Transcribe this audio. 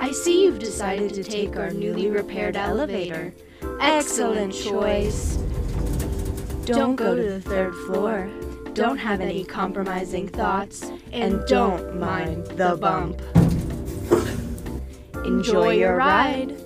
I see you've decided to take our newly repaired elevator. Excellent choice. Don't go to the third floor. Don't have any compromising thoughts. And don't mind the bump. Enjoy your ride.